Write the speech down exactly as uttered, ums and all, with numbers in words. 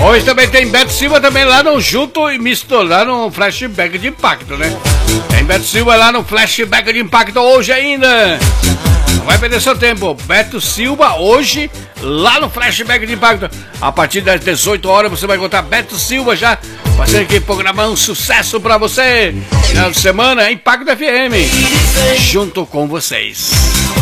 Hoje também tem Beto Silva também lá no Junto e Misto, lá no Flashback de Impacto, né? Tem Beto Silva lá no Flashback de Impacto hoje ainda. Não vai perder seu tempo. Beto Silva hoje lá no Flashback de Impacto. A partir das dezoito horas você vai encontrar Beto Silva já fazendo aqui programar um sucesso pra você. Final de semana, Impacto F M. Junto com vocês.